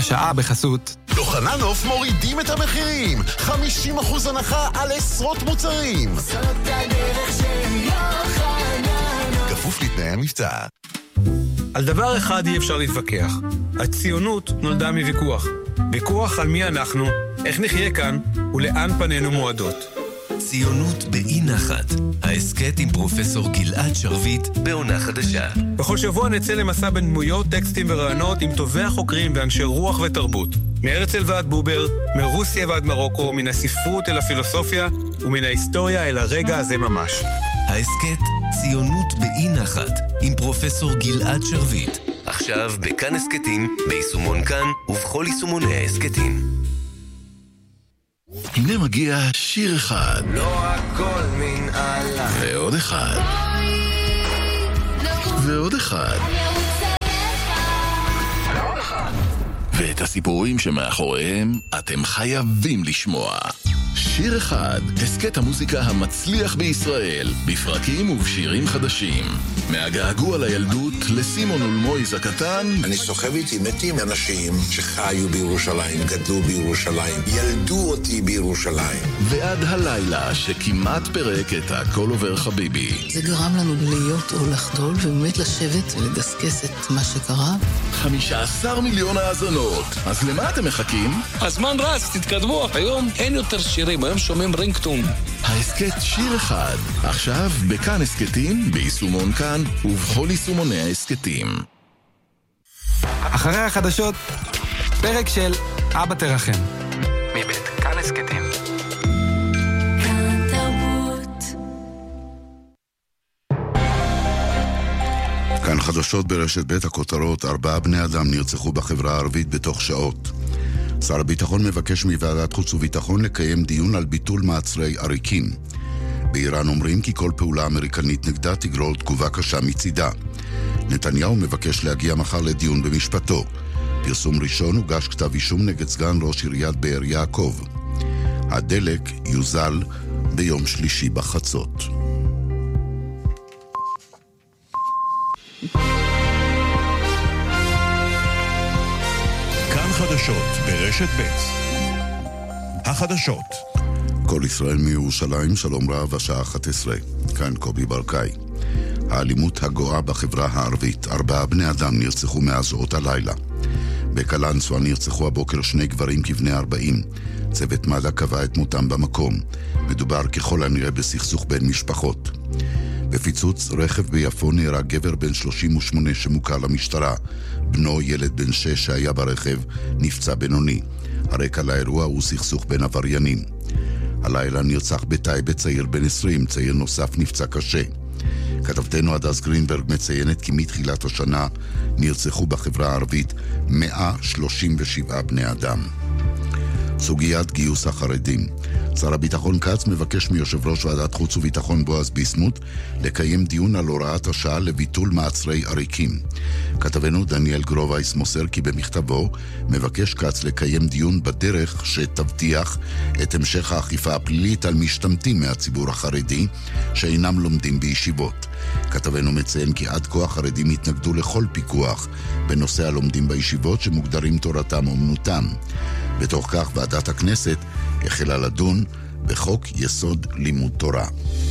השעה בחסות יוחננוף מורידים את המחירים, 50% הנחה על עשרות מוצרים. זאת הדרך של יוחננוף. כפוף לתנאי המבצע. על דבר אחד אי אפשר להתווכח. הציונות נולדה מוויכוח. ויכוח על מי אנחנו, איך נחיה כאן ולאן פנינו מועדות. ציונות באי נחת, העסקת עם פרופסור גלעד שרביט בעונה חדשה. בכל שבוע נצא למסע בין דמויות, טקסטים ורעיונות עם טובי החוקרים ואנשי רוח ותרבות. מהרצל ועד בובר, מרוסיה ועד מרוקו, מן הספרות אל הפילוסופיה ומן ההיסטוריה אל הרגע הזה ממש. העסקת ציונות באי נחת עם פרופסור גלעד שרביט. עכשיו בכאן עסקתים, ביישומון כאן ובכל יישומוני העסקתים. הנה מגיע שיר אחד. לא הכל מן עלה. ועוד אחד. ועוד אחד. ואת הסיפורים שמאחוריהם אתם חייבים לשמוע. שיר אחד, הסקט המוזיקה המצליח בישראל, בפרקים ובשירים חדשים. מהגעגוע לילדות לסימון ולמויז הקטן. אני סוחב איתי מתים אנשים שחיו בירושלים, גדלו בירושלים, ילדו אותי בירושלים. ועד הלילה שכמעט פרק את הכל עובר חביבי. זה גרם לנו להיות או לחדול ובאמת לשבת ולדסקס את מה שקרה. 15 מיליון האזנות. אז למה אתם מחכים? הזמן רץ, תתקדמו. היום אין יותר שירים, היום שומעים רינגטון. ההסקט שיר אחד, עכשיו בכאן הסקטים, ביישומון כאן ובכל יישומוני ההסקטים. אחרי החדשות, פרק של אבא תרחם מבית כאן הסקטים. כאן תרבות. כאן חדשות ברשת בית הכותרות, 4 בני אדם נרצחו בחברה הערבית בתוך שעות. שר הביטחון מבקש מוועדת חוץ וביטחון לקיים דיון על ביטול מעצרי עריקים. באיראן אומרים כי כל פעולה אמריקנית נגדה תגרור תגובה קשה מצידה. נתניהו מבקש להגיע מחר לדיון במשפטו. פרסום ראשון הוגש כתב אישום נגד סגן ראש עיריית באר יעקב. הדלק יוזל ביום שלישי בחצות. כאן חדשות ברשת ב'. החדשות. כל ישראל מירושלים, שלום רב, השעה 11. כאן קובי ברקאי. האלימות הגואה בחברה הערבית, 4 בני אדם נרצחו מאז שעות הלילה. בקלנסווה נרצחו הבוקר 2 גברים כבני 40. צוות מד"א קבע את מותם במקום. מדובר ככל הנראה בסכסוך בין משפחות. בפיצוץ רכב ביפו נהרג גבר בן 38 שמוכר למשטרה. בנו, ילד בן 6 שהיה ברכב, נפצע בינוני. הרקע לאירוע הוא סכסוך בין עבריינים. הלילה נרצח בטייבה צעיר בן 20, צעיר נוסף נפצע קשה. כתבתנו הדס גרינברג מציינת כי מתחילת השנה נרצחו בחברה הערבית 137 בני אדם. סוגיית גיוס החרדים. שר הביטחון כץ מבקש מיושב ראש ועדת חוץ וביטחון בועז ביסמוט לקיים דיון על הוראת השעה לביטול מעצרי עריקים. כתבנו דניאל גרובייס מוסר כי במכתבו מבקש כץ לקיים דיון בדרך שתבטיח את המשך האכיפה הפלילית על משתמטים מהציבור החרדי שאינם לומדים בישיבות. כתבנו מציין כי עד כה החרדים התנגדו לכל פיקוח בנושא הלומדים בישיבות שמוגדרים תורתם אומנותם. בתוך כך ועדת הכנסת החלה לדון בחוק יסוד לימוד תורה.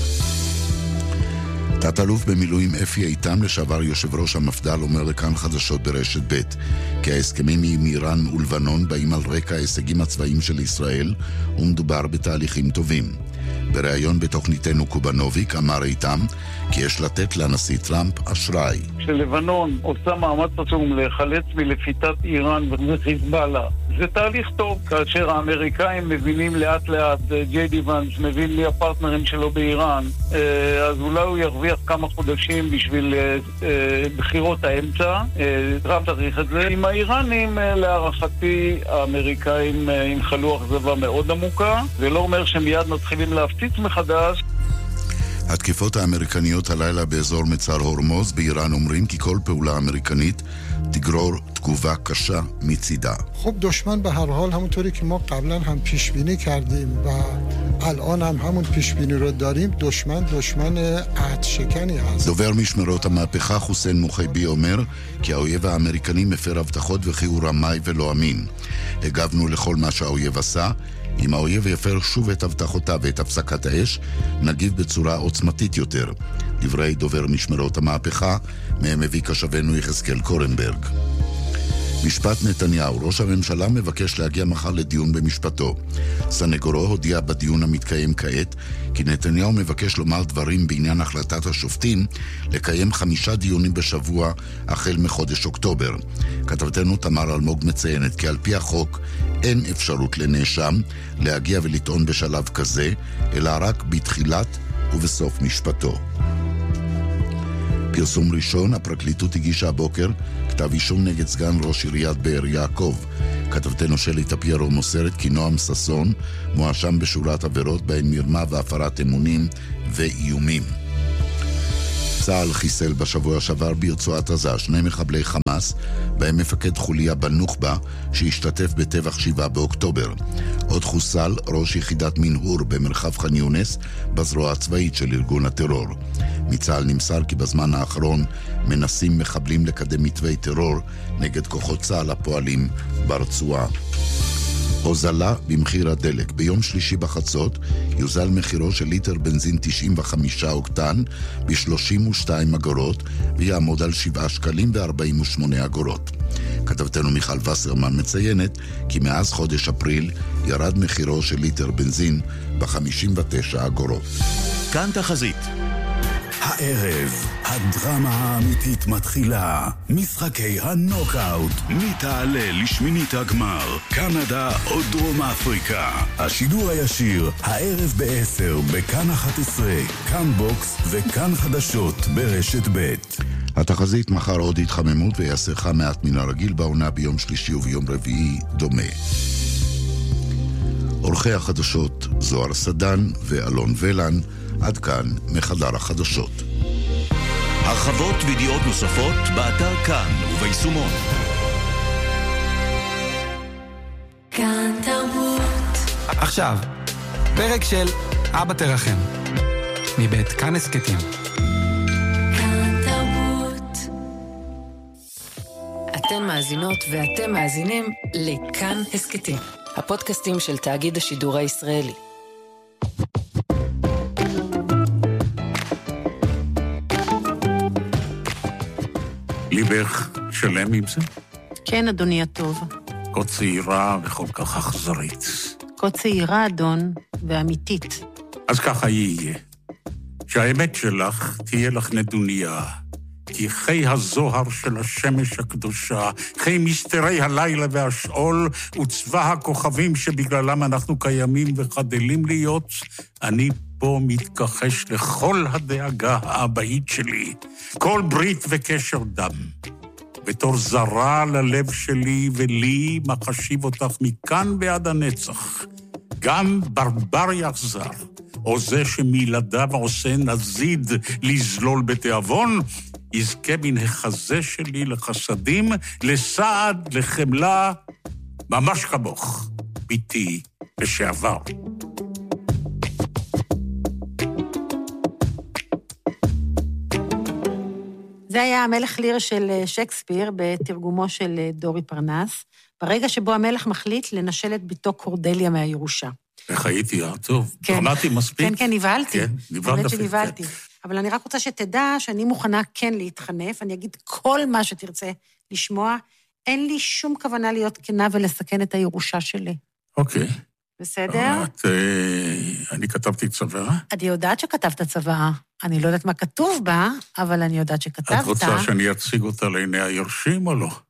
תת-אלוף במילואים אפי איתם, לשעבר יושב ראש המפד"ל, אומר לכאן חדשות ברשת ב' כי ההסכמים עם איראן ולבנון באים על רקע ההישגים הצבאיים של ישראל ומדובר בתהליכים טובים. בריאיון בתוכניתנו קובנוביק אמר איתם כי יש לתת לנשיא טראמפ אשראי. כשלבנון עושה מאמץ עצום להיחלץ מלפיתת איראן וחיזבאללה, זה תהליך טוב. כאשר האמריקאים מבינים לאט לאט, ג'יי די ואנס מבין לי הפרטנרים שלו באיראן, אז אולי הוא ירוויח כמה חודשים בשביל בחירות האמצע. טראמפ צריך את זה. עם האיראנים, להערכתי, האמריקאים ינחלו אכזבה מאוד עמוקה. זה לא אומר שמיד מתחילים להפציץ מחדש. התקיפות האמריקניות הלילה באזור מצר הורמוז באיראן אומרים כי כל פעולה אמריקנית תגרור תגובה קשה מצידה. خب دشمن به هر حال همونطوری که ما قبلا هم پیش بینی کردیم و الان هم همون پیش بینی رو داریم دشمن عهدشکنی هست. דובר משמרות המהפכה חוסיין מוחייבי אומר כי האויב האמריקני מפר הבטחות וכי הוא רמאי ולא אמין. הגבנו לכל מה שהאויב עשה. אם האויב יפר שוב את הבטחותיו ואת הפסקת האש, נגיב בצורה עוצמתית יותר. דברי דובר משמרות המהפכה, מהם מביא קשבנו יחזקאל קורנברג. משפט נתניהו, ראש הממשלה מבקש להגיע מחר לדיון במשפטו. סנגורו הודיע בדיון המתקיים כעת, כי נתניהו מבקש לומר דברים בעניין החלטת השופטים, לקיים 5 דיונים בשבוע החל מחודש אוקטובר. כתבתנו תמר אלמוג מציינת כי על פי החוק אין אפשרות לנאשם להגיע ולטעון בשלב כזה, אלא רק בתחילת ובסוף משפטו. פרסום ראשון, הפרקליטות הגישה הבוקר כתב אישום נגד סגן ראש עיריית באר יעקב. כתבתנו שלי טפיירו מוסרת כי נועם ססון מואשם בשורת עבירות בהן מרמה והפרת אמונים ואיומים. צה"ל חיסל בשבוע שעבר ברצועת עזה 2 מחבלי חמאס, בהם מפקד חוליה בנוח'בה שהשתתף בטבח 7 באוקטובר. עוד חוסל ראש יחידת מנהור במרחב ח'אן יונס בזרוע הצבאית של ארגון הטרור. מצה"ל נמסר כי בזמן האחרון מנסים מחבלים לקדם מתווי טרור נגד כוחות צה"ל הפועלים ברצועה. הוזלה במחיר הדלק. ביום שלישי בחצות יוזל מחירו של ליטר בנזין 95 אוקטן ב-32 אגורות ויעמוד על 7 שקלים ו48 אגורות. כתבתנו מיכל וסרמן מציינת כי מאז חודש אפריל ירד מחירו של ליטר בנזין ב-59 אגורות. כאן תחזית. הערב, הדרמה האמיתית מתחילה. משחקי הנוקאוט. מי תעלה לשמינית הגמר? קנדה או דרום אפריקה? השידור הישיר, הערב ב-10 בכאן 11, כאן בוקס וכאן חדשות ברשת ב'. התחזית מחר עוד התחממות ויעשה חם מעט מן הרגיל בעונה ביום שלישי וביום רביעי דומה. עורכי החדשות זוהר סדן ואלון ולן. עד כאן מחדר החדשות. הרחבות וידיעות נוספות באתר כאן וביישומון. כאן תרבות. עכשיו, פרק של אבא תרחם, מבית כאן הסכתים. כאן תרבות. אתן מאזינות ואתם מאזינים לכאן הסכתים, הפודקאסטים של תאגיד השידור הישראלי. ליבך שלם עם זה? כן, אדוני הטוב. כה צעירה וכל כך אכזרית. כה צעירה, אדון, ואמיתית. אז ככה יהיה. שהאמת שלך תהיה לך נדוניה. כי חי הזוהר של השמש הקדושה, חי מסתרי הלילה והשאול, וצבא הכוכבים שבגללם אנחנו קיימים וחדלים להיות, אני פה מתכחש לכל הדאגה האבאית שלי, כל ברית וקשר דם. בתור זרה ללב שלי ולי מחשיב אותך מכאן ועד הנצח. גם ברבר יחזר, או זה שמילדיו עושה נזיד לזלול בתיאבון, יזכה מן החזה שלי לחסדים, לסעד, לחמלה, ממש כמוך, ביתי לשעבר. זה היה המלך ליר של שייקספיר בתרגומו של דורי פרנס, ברגע שבו המלך מחליט לנשל את ביתו קורדליה מהירושה. איך הייתי, טוב, דרמטי מספיק. כן, כן, נבהלתי. כן, באמת שנבהלתי. אבל אני רק רוצה שתדע שאני מוכנה כן להתחנף, אני אגיד כל מה שתרצה לשמוע, אין לי שום כוונה להיות כנה ולסכן את הירושה שלי. אוקיי. בסדר? אני כתבתי צוואה? אני יודעת שכתבת צוואה. אני לא יודעת מה כתוב בה, אבל אני יודעת שכתבת. את רוצה שאני אציג אותה לעיני היורשים או לא?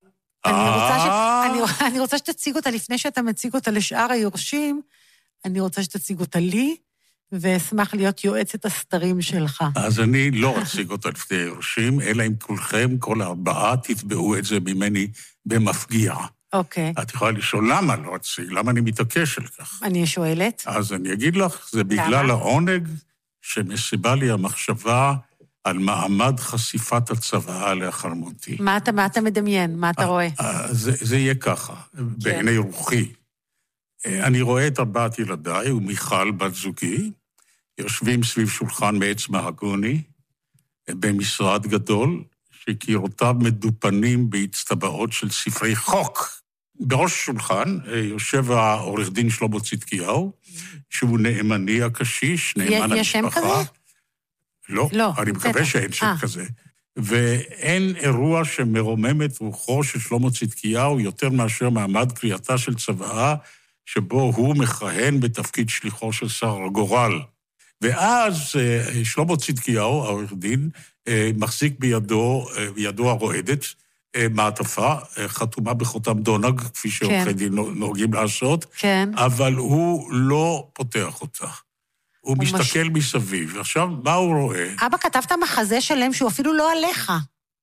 אני רוצה שתציג אותה לפני שאתה מציג אותה לשאר היורשים, אני רוצה שתציג אותה לי, ואשמח להיות יועצת הסתרים שלך. אז אני לא אציג אותה לפני היורשים, אלא אם כולכם, כל 4, תתבעו את זה ממני במפגיע. אוקיי. את יכולה לשאול למה לא אציג, למה אני מתעקש על כך. אני שואלת. אז אני אגיד לך, זה בגלל העונג שמסיבה לי המחשבה על מעמד חשיפת הצוואה לאחר מותי. מה אתה מדמיין? מה אתה רואה? זה יהיה ככה, בעיני רוחי. אני רואה את 4 ילדיי ומיכל, בת זוגי, יושבים סביב שולחן מעץ מהגוני, במשרד גדול, שקירותיו מדופנים בהצטבעות של ספרי חוק. בראש השולחן יושב העורך דין שלמה צדקיהו, שהוא נאמני הקשיש, נאמן המשפחה. יש שם כזה? לא, אני מקווה שאין שם כזה. ואין אירוע שמרומם את רוחו של שלמה צדקיהו יותר מאשר מעמד קריאתה של צוואה, שבו הוא מכהן בתפקיד שליחו של שר הגורל. ואז שלמה צדקיהו, העורך דין, מחזיק בידו הרועדת, מעטפה, חתומה בחותם דונג, כפי שעורכי דין נוהגים לעשות, אבל הוא לא פותח אותה. הוא מסתכל מסביב. עכשיו, מה הוא רואה? אבא, כתבת מחזה שלם שהוא אפילו לא עליך.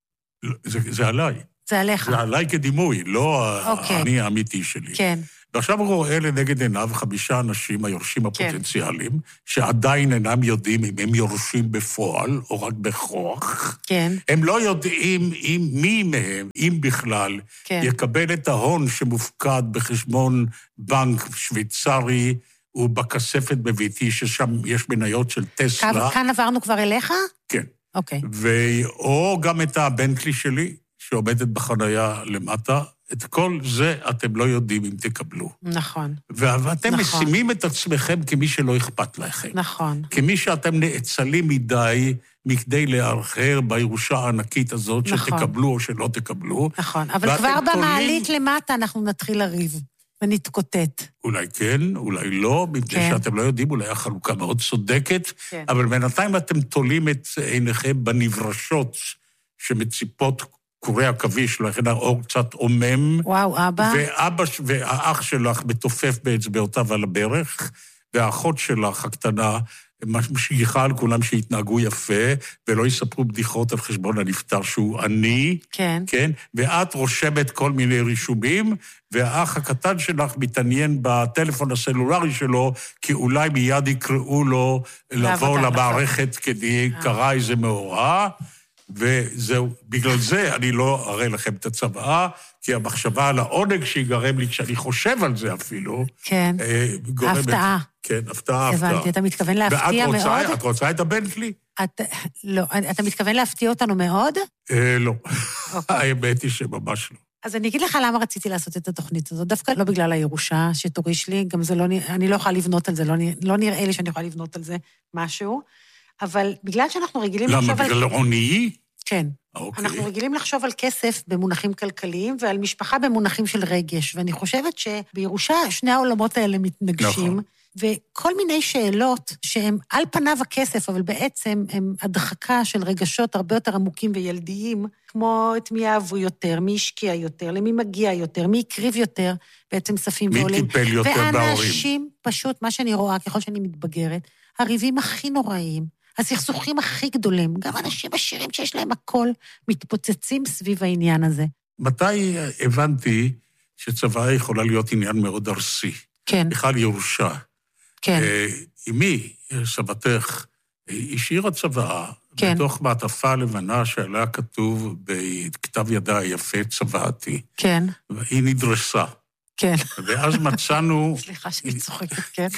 זה עליי. זה עליך. זה עליי כדימוי, לא אני האמיתי שלי. כן. ועכשיו הוא רואה לנגד עיניו 5 אנשים, היורשים הפוטנציאליים, שעדיין אינם יודעים אם הם יורשים בפועל, או רק בכוח. כן. הם לא יודעים מי מהם, אם בכלל, יקבל את ההון שמופקד בחשבון בנק שוויצרי, ובכספת בביתי, ששם יש מניות של טסלה. כאן עברנו כבר אליך? כן. אוקיי. או גם את הבנטלי שלי, שעומדת בחנייה למטה, את כל זה אתם לא יודעים אם תקבלו. נכון. ואתם משימים את עצמכם כמי שלא אכפת לכם. נכון. כמי שאתם נאצלים מדי מכדי לארחר בירושה הענקית הזאת, שתקבלו או שלא תקבלו. נכון, אבל כבר במעלית למטה אנחנו נתחיל לריב. ונתקוטט. אולי כן, אולי לא, מפני שאתם לא יודעים, אולי החלוקה מאוד צודקת, אבל בינתיים אתם תולים את עיניכם בנברשות שמציפות קורי עכביש, לכן האור קצת עומם. וואו, אבא. והאח שלך מתופף באצבעותיו על הברך, והאחות שלך הקטנה משגיחה על כולם שהתנהגו יפה, ולא יספרו בדיחות על חשבון הנפטר שהוא עני. כן. כן? ואת רושמת כל מיני רישומים, והאח הקטן שלך מתעניין בטלפון הסלולרי שלו, כי אולי מיד יקראו לו לבוא למערכת כדי קרא איזה מאורע, וזהו. בגלל זה אני לא אראה לכם את הצוואה, כי המחשבה על העונג שיגרם לי, כשאני חושב על זה אפילו, כן. הפתעה. כן, הפתעה. הבנתי, אתה מתכוון להפתיע מאוד? את רוצה את הבנטלי? לא, אתה מתכוון להפתיע אותנו מאוד? לא. האמת היא שממש לא. אז אני אגיד לך למה רציתי לעשות את התוכנית הזאת, דווקא לא בגלל הירושה שתוריש לי, גם זה לא, אני לא יכולה לבנות על זה, לא נראה לי שאני יכולה לבנות על זה משהו, אבל בגלל שאנחנו רגילים לחשוב על... למה, בגלל עוני? כן. אנחנו רגילים לחשוב על כסף במונחים כלכליים, ועל משפחה במונחים של רגש, ואני חושבת שבירושה שני העולמות האלה מתנגשים, וכל מיני שאלות שהן על פניו הכסף, אבל בעצם הן הדחקה של רגשות הרבה יותר עמוקים וילדיים, כמו את מי אהבו יותר, מי השקיע יותר, למי מגיע יותר, מי הקריב יותר, בעצם ספים ועולים. מי טיפל יותר בהורים. ואנשים, פשוט, מה שאני רואה, ככל שאני מתבגרת, הריבים הכי נוראים, הסכסוכים הכי גדולים, גם אנשים עשירים שיש להם הכל, מתפוצצים סביב העניין הזה. מתי הבנתי שצוואה יכולה להיות עניין מאוד ארסי? כן. בכלל ירושה. כן. אמי, סבתך, השאירה צוואה, כן. בתוך מעטפה לבנה שעליה כתוב בכתב ידה היפה צוואתי. כן. והיא נדרסה. כן. ואז מצאנו... סליחה שאני צוחקת, כן.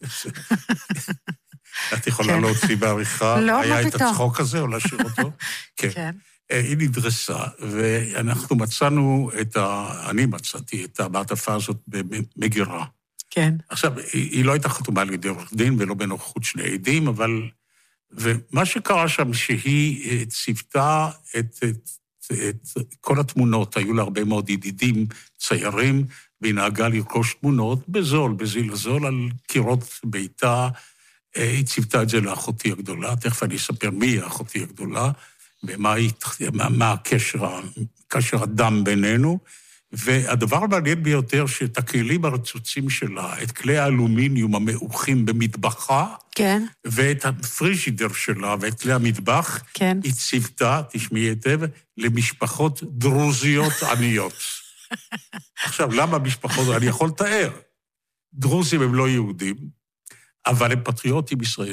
את יכולה להוציא בעריכה, לא, היה את הצחוק הזה, או להשאיר אותו? כן. היא נדרסה, ואנחנו מצאנו אני מצאתי את המעטפה הזאת במגירה. כן. עכשיו, היא לא הייתה חתומה על ידי עורך דין, ולא בנוכחות שני עדים, אבל... ומה שקרה שם, שהיא ציוותה את כל התמונות, היו לה הרבה מאוד ידידים ציירים, והיא נהגה לרכוש תמונות בזול, בזיל הזול, על קירות ביתה, היא ציוותה את זה לאחותי הגדולה, תכף אני אספר מי היא אחותי הגדולה, ומה הקשר הדם בינינו, והדבר המעניין ביותר, שאת הכלים הרצוצים שלה, את כלי האלומיניום המעוכים במטבחה, כן. ואת הפריג'ידר שלה, ואת כלי המטבח, כן. היא ציוותה, תשמעי היטב, למשפחות דרוזיות עניות. עכשיו, למה משפחות? אני יכול לתאר. דרוזים הם לא יהודים, אבל הם פטריוטים ישראלים.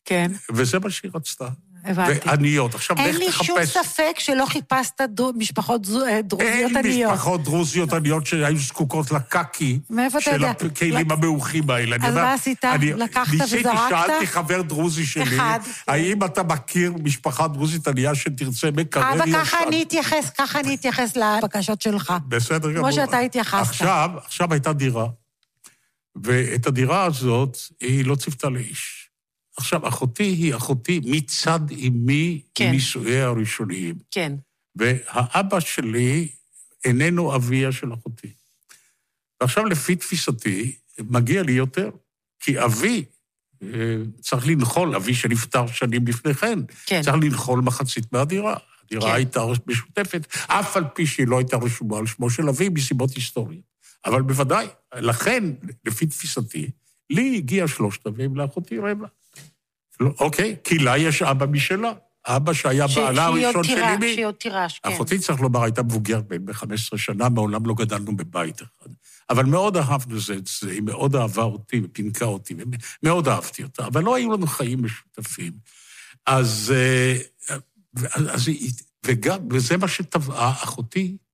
כן. וזה מה שהיא רצתה. הבנתי. ועניות. עכשיו, אין לי שום ספק שלא חיפשת משפחות דרוזיות עניות. אין משפחות דרוזיות עניות שהיו זקוקות לקקי של הכלים המאוחים האלה. אז מה עשית? לקחת וזרקת? שאלתי חבר דרוזי שלי, האם אתה מכיר משפחה דרוזית ענייה שתרצה מקרר ישן? ככה אני אתייחס לבקשות שלך. בסדר גמור. כמו שאתה התייחסת. עכשיו הייתה דירה, ואת הדירה הזאת היא לא צפתה לאיש. עכשיו, אחותי היא אחותי מצד אמי נישואיה הראשוניים. כן. והאבא שלי איננו אביה של אחותי. ועכשיו, לפי תפיסתי, מגיע לי יותר, כי אבי צריך לנחול, אבי שנפטר שנים לפני כן, צריך לנחול מחצית מהדירה. הדירה הייתה משותפת, אף על פי שהיא לא הייתה רשומה על שמו של אבי, מסיבות היסטוריות. אבל בוודאי, לכן, לפי תפיסתי, לי הגיע 3/4 לאחותי רבע. אוקיי, כי לה יש אבא משלה. אבא שהיה בעלה הראשון של אמי. שהיא עוד תירש, כן. אחותי צריך לומר, הייתה מבוגרת ב-15 שנה, מעולם לא גדלנו בבית אחד. אבל מאוד אהבנו זה, היא מאוד אהבה אותי ופינקה אותי, מאוד אהבתי אותה, אבל לא היו לנו חיים משותפים. וזה מה שטבעה אחותי